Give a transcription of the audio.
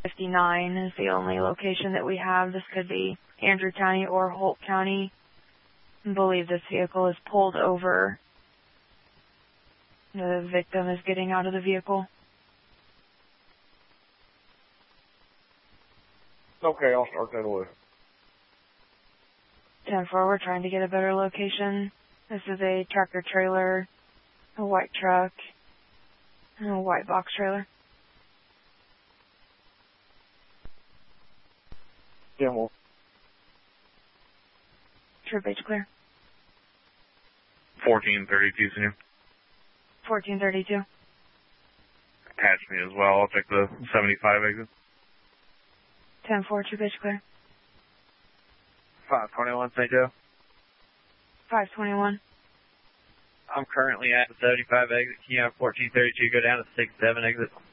59 is the only location that we have. This could be Andrew County or Holt County. I believe this vehicle is pulled over. The victim is getting out of the vehicle. Okay, I'll start that away. 10-4, we're trying to get a better location. This is a tractor trailer, a white truck, and a white box trailer. 10-4. Trip H clear. 1432, senior. 1432. Attach me as well. I'll check the 75 exit. 10-4, Trip H clear. 521, St. Joe. 521. I'm currently at the 75 exit. Can you have 1432 go down to 67 exit?